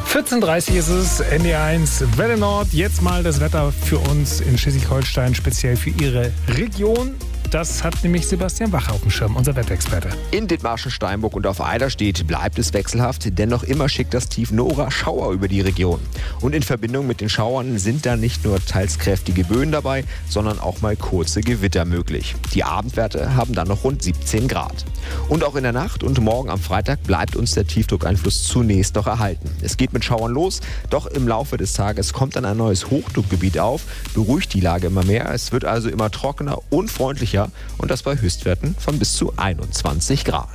14:30 ist es, NDR1 Welle Nord. Jetzt mal das Wetter für uns in Schleswig-Holstein, speziell für Ihre Region. Das hat nämlich Sebastian Wache auf dem Schirm, unser Wetterexperte. In Dithmarschen, Steinburg und auf Eiderstedt bleibt es wechselhaft, dennoch immer schickt das Tief Nora Schauer über die Region. Und in Verbindung mit den Schauern sind da nicht nur teils kräftige Böen dabei, sondern auch mal kurze Gewitter möglich. Die Abendwerte haben dann noch rund 17 Grad. Und auch in der Nacht und morgen am Freitag bleibt uns der Tiefdruckeinfluss zunächst noch erhalten. Es geht mit Schauern los, doch im Laufe des Tages kommt dann ein neues Hochdruckgebiet auf, beruhigt die Lage immer mehr. Es wird also immer trockener und freundlicher und das bei Höchstwerten von bis zu 21 Grad.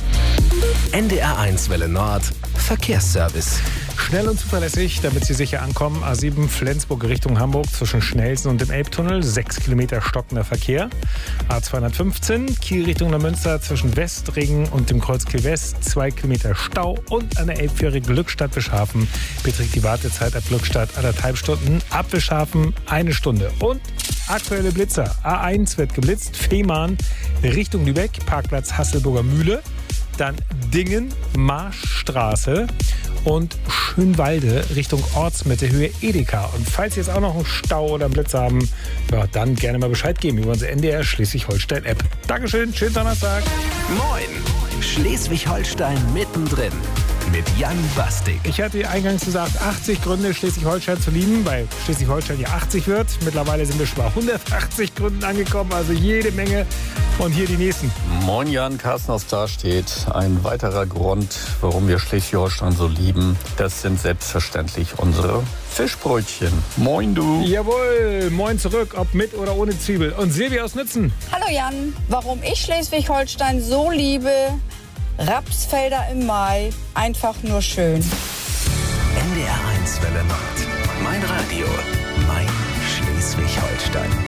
NDR1 Welle Nord Verkehrsservice. Schnell und zuverlässig, damit Sie sicher ankommen. A7 Flensburg Richtung Hamburg zwischen Schnelsen und dem Elbtunnel. 6 Kilometer stockender Verkehr. A215 Kiel Richtung Neumünster zwischen Westringen und dem Kreuz Kiel West. 2 Kilometer Stau und an der Elbfähre Glückstadt-Wischhafen beträgt die Wartezeit ab Glückstadt 1,5 Stunden. Ab Wischhafen 1 Stunde. Und aktuelle Blitzer. A1 wird geblitzt. Fehmarn Richtung Lübeck. Parkplatz Hasselburger Mühle. Dann Dingen, Marschstraße und Schönwalde Richtung Ortsmitte, Höhe Edeka. Und falls Sie jetzt auch noch einen Stau oder einen Blitz haben, ja, dann gerne mal Bescheid geben über unsere NDR Schleswig-Holstein-App. Dankeschön, schönen Donnerstag. Moin, Schleswig-Holstein mittendrin mit Jan Bastik. Ich hatte eingangs gesagt, 80 Gründe, Schleswig-Holstein zu lieben, weil Schleswig-Holstein ja 80 wird. Mittlerweile sind wir schon bei 180 Gründen angekommen, also jede Menge. Und hier die nächsten. Moin Jan, Carsten aus Darstedt. Ein weiterer Grund, warum wir Schleswig-Holstein so lieben, das sind selbstverständlich unsere Fischbrötchen. Moin du. Jawohl, moin zurück, ob mit oder ohne Zwiebel. Und Silvia aus Nützen. Hallo Jan, warum ich Schleswig-Holstein so liebe? Rapsfelder im Mai, einfach nur schön. NDR1 Welle Nord. Mein Radio, mein Schleswig-Holstein.